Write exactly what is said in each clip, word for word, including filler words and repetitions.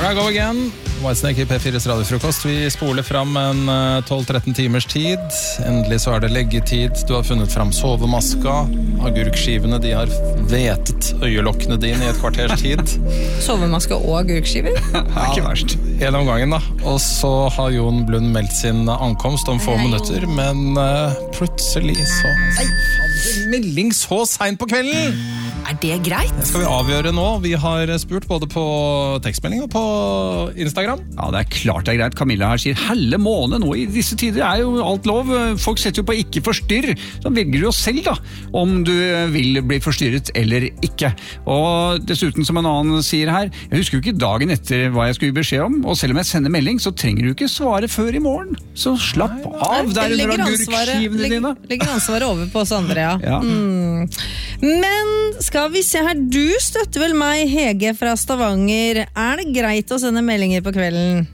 Here I go again. Whitesnake I P fires radiofrokost. Vi spoler fram en tolv tretten timers tid. Endelig så er det leggetid. Du har funnet fram sovemaska. Agurkskivene, de har vetet øyelokkene dine i et kvarters tid. Sovemaska og agurkskiver? Ja, ikke verst. En om gangen da. Og så har Jon Blund meldt sin ankomst om få minutter, men uh, plutselig så... Melding så sent på kvelden! Er det greit? Det skal vi avgjøre nå. Vi har spurt både på tekstmelding og på Instagram. Ja, det er klart det er greit. Camilla her sier, helle måne nå i disse tider er jo alt lov. Folk setter jo på ikke forstyrr. Så velger du jo selv da, om du vil bli forstyrret eller ikke. Og dessuten som en annen sier her, jeg husker jo ikke dagen etter hva jeg skulle gi beskjed om, og selv om jeg sender melding, så trenger du ikke svare før i morgen. Så slapp Nei, av der under agurkskivene legger, dine. Legger ansvaret over på oss andre, ja. Ja. Mm. Men skal vi se her, du støtter vel meg, Hege fra Stavanger. Er det greit å sende meldinger på kvelden?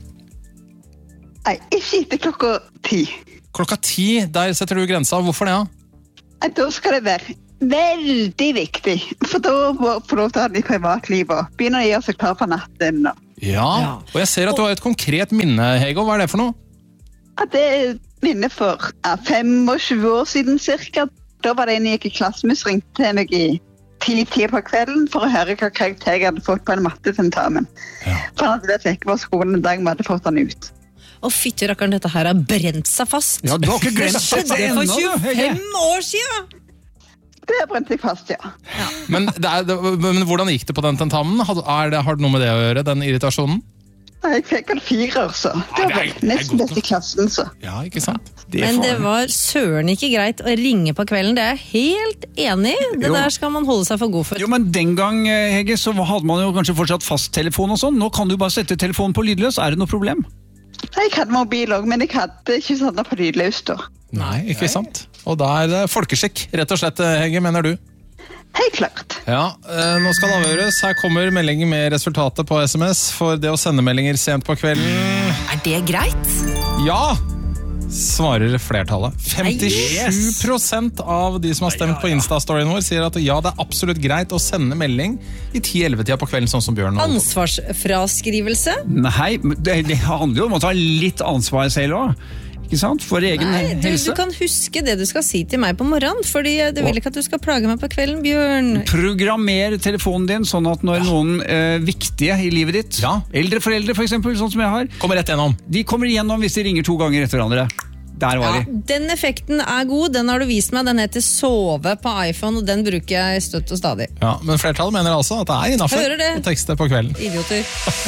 Nei, ikke etter klokka ti. Klokka ti, der setter du grensa. Hvorfor det, ja? Nei, da skal det være veldig viktig. For da må jeg få lov til å ha det i privatlivet. Begynner å gjøre seg klar på natten. Og... Ja, og jeg ser at du har et konkret minne, Hege. Hva er det for noe? At det er minne for ja, tjuefem år siden cirka. Da var det en jeg gikk i klassen med, så ringte jeg meg i ti-tid på kvelden for å høre hva karakter jeg hadde fått på en mattetentamen. Ja. For han hadde vært på skolen en dag vi hadde fått han ut. Og fytti rakkeren, dette her har brent seg fast. Ja, du har ikke glemt det Det er for tjuefem år siden! Det har brent seg fast, ja. ja. Men, det er, det, men hvordan gikk det på den tentamen? Har, er det, har det noe med det å gjøre, den irritasjonen? Jeg fikk en firer, så. Det var ja, nesten best i klassen, så. Ja, ikke sant? Det Men det var søren ikke greit å ringe på kvelden. Det er jeg helt enig i. Det jo. Der skal man holde seg for god for. Jo, men den gang, Hege, så hadde man jo kanskje fortsatt fasttelefon og sånn. Nå kan du bare sette telefonen på lydløs. Er det noe problem? Jeg hadde mobil også, men jeg hadde ikke sånn på lydløs da. Nei, ikke Nei. sant. Og da er det folkeskikk, rett og slett, Hege, mener du? Helt klart. Ja, eh, nå skal det avgjøres. Her kommer melding med resultatet på S M S for det å sende meldinger sent på kvelden. Er det greit? Ja, svarer flertallet. femtisju prosent av de som har stemt på Insta-storyen vår sier at ja, det er absolutt greit å sende melding i ti-elleve-tida på kvelden, sånn som Bjørn. Ansvarsfraskrivelse? Nei, det, det handler jo om å ta litt ansvar selv også. Ikke sant? For egen Nei, du, helse. Du kan huske det du skal si til meg på morgenen, fordi du vil ikke at du skal plage meg på kvelden, Bjørn. Programmer telefonen din sånn at når ja. noen eh, viktige i livet ditt, ja. eldre foreldre for eksempel, sånn som jeg har, kommer rett igjennom. De kommer igjennom hvis de ringer to ganger etter hverandre. Der var ja, de. Den effekten er god, den har du vist meg. Den heter Sove på iPhone, og den bruker jeg støtt og stadig. Ja, men flertallet mener altså at det er innenfor å tekste på kvelden. Idioter.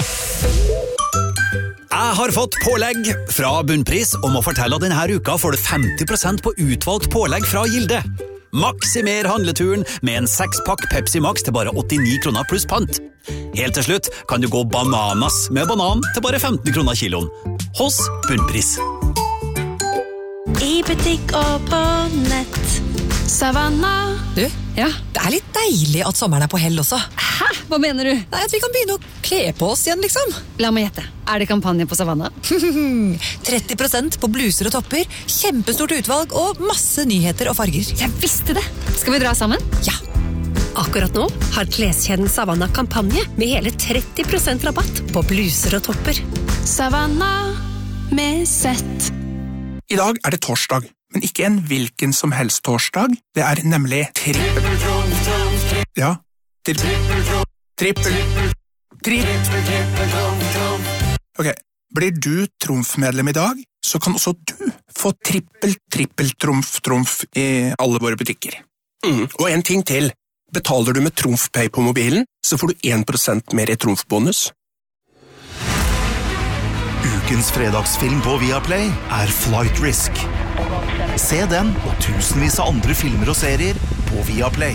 Jeg har fått pålegg fra Bunnpris om å fortelle at denne uka får du femti prosent på utvalgt pålegg fra Gilde. Maksimer handleturen med en sekspakk Pepsi Max til bare åttini kroner pluss pant. Helt til slutt kan du gå bananas med banan til bare femten kroner kiloen. Hos Bunnpris. I butikk og på nett. Savanna. Du, ja, det er litt deilig at sommeren er på hell også. Hæ? Hva mener du? Nei, at vi kan begynne å kle på oss igjen, liksom. La meg gjette. Er det kampanje på Savanna? tretti prosent på bluser og topper, kjempestort utvalg og masse nyheter og farger. Jeg visste det! Skal vi dra sammen? Ja. Akkurat nå har kleskjeden Savanna kampanje med hele tretti prosent rabatt på bluser og topper. Savanna med sett. I dag er det torsdag, men ikke en hvilken som helst torsdag. Det er nemlig trippel. Ja, trippel. Trippel. Trippel. Ok, blir du trumfmedlem i dag, så kan også du få trippel, trippel, trumf, trumf i alle våre butikker. Mm. Og en ting til. Betaler du med TrumfPay på mobilen, så får du en prosent mer i trumfbonus. Ukens fredagsfilm på Viaplay er Flight Risk. Se den og tusenvis av andre filmer og serier på Viaplay.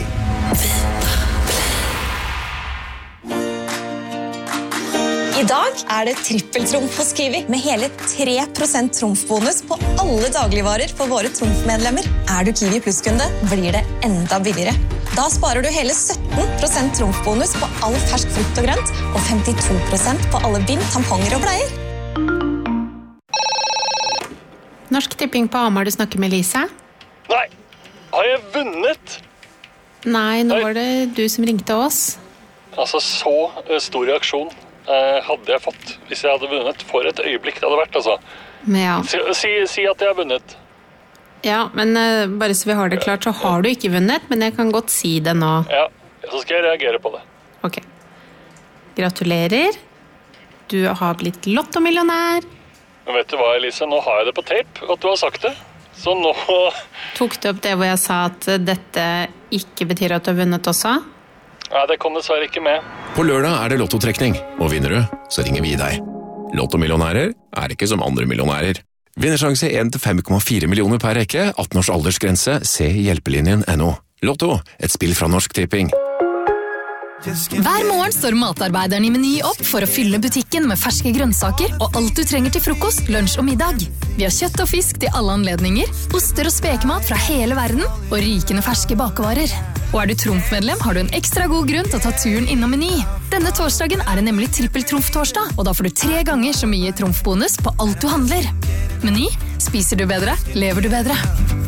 I dag er det trippeltrumf hos Kiwi med hele tre prosent trumfbonus på alle dagligvarer for våre trumfmedlemmer. Er du Kiwi Plus-kunde, blir det enda billigere. Da sparer du hele sytten prosent trumfbonus på all fersk frukt og grønt og femtito prosent på alle bind, tamponger og bleier. Norsk Tipping på Hamar, du snakker med Lisa? Nei, har jeg vunnet? Nei, nå var det du som ringte oss. Altså, så stor reaksjon eh, hadde jeg fått hvis jeg hadde vunnet for et øyeblikk det hadde vært, altså. Ja. Si, si, si at jeg har vunnet. Ja, men uh, bare så vi har det klart, så har du ikke vunnet, men jeg kan godt si det nå. Ja, så skal jeg reagere på det. Ok. Gratulerer. Du har blitt lottomillionær. Men vet du hva, Elise? Nå har jeg det på tape at du har sagt det. Så nå... Tok du opp det hvor jeg sa at dette ikke betyr at du har vunnet også? Nei, det kom dessverre ikke med. På lørdag er det lottotrekning, og vinner du, så ringer vi deg. Lottomillionærer er ikke som andre millionærer. Vinnersjanse en til fem komma fire millioner per rekke, atten års aldersgrense, se hjelpelinjen punktum no. Lotto, et spill fra Norsk Tipping. Hver morgen står matarbeideren i Meny opp for å fylle butikken med ferske grønnsaker og alt du trenger til frokost, lunsj og middag. Vi har kjøtt og fisk til alle anledninger, oster og spekemat fra hele verden og rykende ferske bakevarer. Og er du Trumf-medlem, har du en ekstra god grunn til å ta turen innom Meny. Denne torsdagen er det nemlig trippel-trumf-torsdag, og da får du tre ganger så mye trumfbonus på alt du handler. Meny, spiser du bedre, lever du bedre.